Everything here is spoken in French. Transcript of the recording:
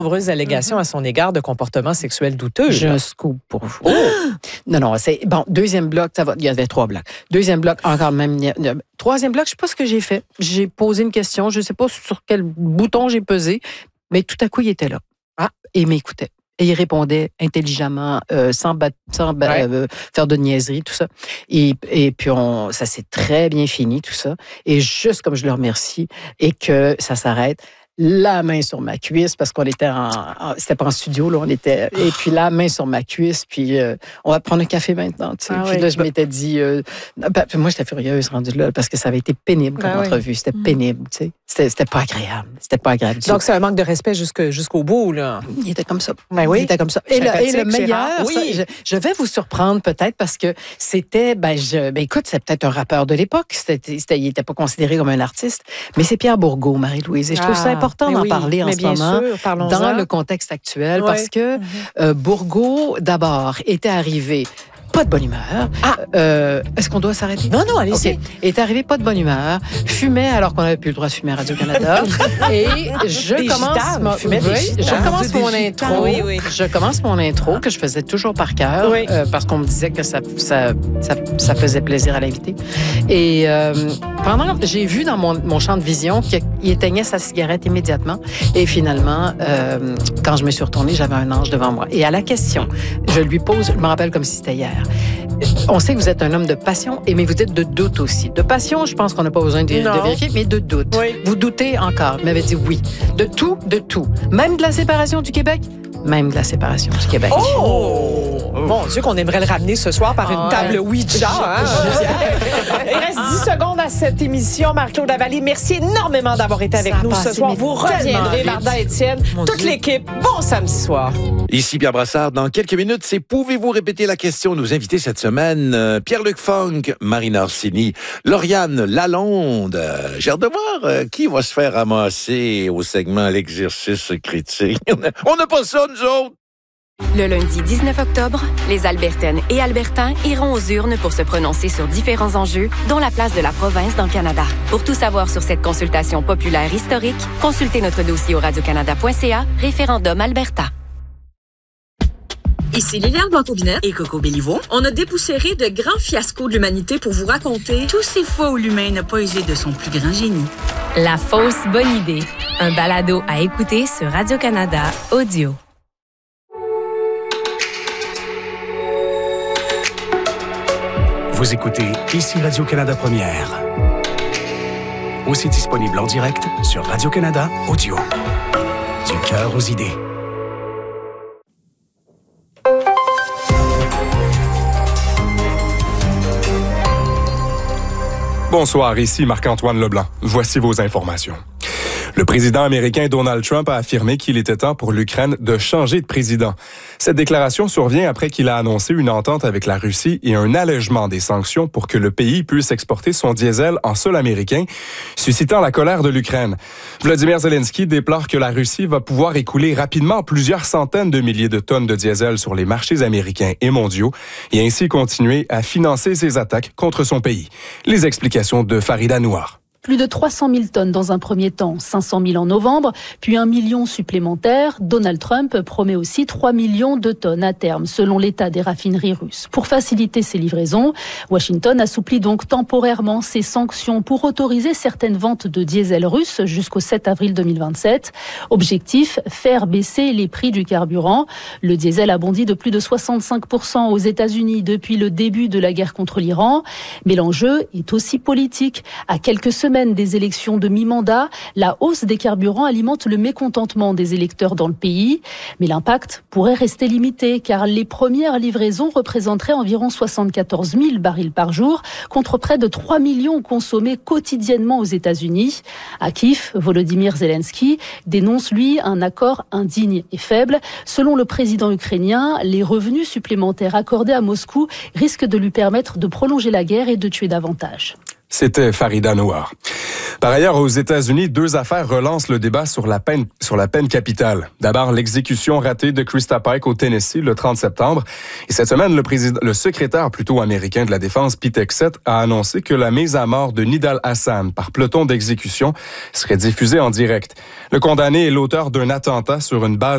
nombreuses allégations à son égard de comportements sexuels douteux. J'ai un scoop pour vous. Non, c'est... Bon, deuxième bloc, ça va... Il y avait 3 blocs. Deuxième bloc, encore même... Troisième bloc, je ne sais pas ce que j'ai fait. J'ai posé une question, je ne sais pas sur quel bouton j'ai pesé, mais tout à coup, il était là. Et il m'écoutait. Et il répondait intelligemment, sans faire de niaiserie, tout ça. Et puis, ça s'est très bien fini, tout ça. Et juste comme je le remercie et que ça s'arrête, la main sur ma cuisse, parce qu'on était c'était pas en studio, là, on était... Et puis la main sur ma cuisse, puis on va prendre un café maintenant, tu sais. Puis là, je m'étais dit... moi, j'étais furieuse rendue là, parce que ça avait été pénible comme entrevue. C'était pénible, tu sais. C'était pas agréable. C'était pas agréable. Donc, c'est un manque de respect jusqu'au bout, là. Il était comme ça. Ben oui. Il était comme ça. Et le meilleur, je vais vous surprendre peut-être parce que c'était... écoute, c'est peut-être un rappeur de l'époque. Il n'était pas considéré comme un artiste. Mais c'est Pierre Bourgault, Marie-Louise. Et je trouve ça important d'en parler en ce moment dans le contexte actuel parce que Bourgault, d'abord, était arrivé pas de bonne humeur. Est-ce qu'on doit s'arrêter? Non, allez-y. Okay. Est arrivé pas de bonne humeur, fumait alors qu'on n'avait plus le droit de fumer à Radio-Canada. Et je commence mon intro que je faisais toujours par cœur parce qu'on me disait que ça faisait plaisir à l'invité. Et j'ai vu dans mon champ de vision qu'il éteignait sa cigarette immédiatement. Et finalement, quand je me suis retournée, j'avais un ange devant moi. Et à la question, je lui pose, je me rappelle comme si c'était hier. On sait que vous êtes un homme de passion, mais vous êtes de doute aussi. De passion, je pense qu'on n'a pas besoin de vérifier, mais de doute. Oui. Vous doutez encore. Vous m'avez dit oui. De tout. Même de la séparation du Québec. Même de la séparation du Québec. Oh! Mon Dieu, qu'on aimerait le ramener ce soir par une table Ouija. Il reste 10 secondes à cette émission. Marc-Claude Lavallée, merci énormément d'avoir été avec nous ce soir. Vous reviendrez, Varda Étienne, toute l'équipe. Bon samedi soir. Ici Pierre Brassard. Dans quelques minutes, c'est Pouvez-vous répéter la question? Nous invités cette semaine, Pierre-Luc Funk, Marina Orsini, Lauriane Lalonde. J'ai hâte de voir qui va se faire ramasser au segment L'exercice critique. On n'a pas ça, nous autres. Le lundi 19 octobre, les Albertaines et Albertains iront aux urnes pour se prononcer sur différents enjeux, dont la place de la province dans le Canada. Pour tout savoir sur cette consultation populaire historique, consultez notre dossier au radiocanada.ca, référendum Alberta. Ici Liliane Blanc-Aubinette et Coco Béliveau. On a dépoussiéré de grands fiascos de l'humanité pour vous raconter tous ces fois où l'humain n'a pas usé de son plus grand génie. La fausse bonne idée. Un balado à écouter sur Radio-Canada Audio. Vous écoutez ici Radio-Canada Première. Aussi disponible en direct sur Radio-Canada Audio. Du cœur aux idées. Bonsoir, ici Marc-Antoine Leblanc. Voici vos informations. Le président américain Donald Trump a affirmé qu'il était temps pour l'Ukraine de changer de président. Cette déclaration survient après qu'il a annoncé une entente avec la Russie et un allègement des sanctions pour que le pays puisse exporter son diesel en sol américain, suscitant la colère de l'Ukraine. Volodymyr Zelensky déplore que la Russie va pouvoir écouler rapidement plusieurs centaines de milliers de tonnes de diesel sur les marchés américains et mondiaux et ainsi continuer à financer ses attaques contre son pays. Les explications de Farida Nouar. Plus de 300 000 tonnes dans un premier temps, 500 000 en novembre, puis 1 million supplémentaire. Donald Trump promet aussi 3 millions de tonnes à terme, selon l'état des raffineries russes. Pour faciliter ces livraisons, Washington assouplit donc temporairement ses sanctions pour autoriser certaines ventes de diesel russe jusqu'au 7 avril 2027. Objectif, faire baisser les prix du carburant. Le diesel a bondi de plus de 65% aux États-Unis depuis le début de la guerre contre l'Iran. Mais l'enjeu est aussi politique. À quelques semaines des élections de mi-mandat, la hausse des carburants alimente le mécontentement des électeurs dans le pays. Mais l'impact pourrait rester limité car les premières livraisons représenteraient environ 74 000 barils par jour contre près de 3 millions consommés quotidiennement aux États-Unis. À Kiev, Volodymyr Zelensky dénonce, lui, un accord indigne et faible. Selon le président ukrainien, les revenus supplémentaires accordés à Moscou risquent de lui permettre de prolonger la guerre et de tuer davantage. C'était Farida Nouar. Par ailleurs, aux États-Unis, 2 affaires relancent le débat sur la peine capitale. D'abord, l'exécution ratée de Krista Pike au Tennessee le 30 septembre. Et cette semaine, le secrétaire américain de la Défense, Pete Hegseth, a annoncé que la mise à mort de Nidal Hassan par peloton d'exécution serait diffusée en direct. Le condamné est l'auteur d'un attentat sur une base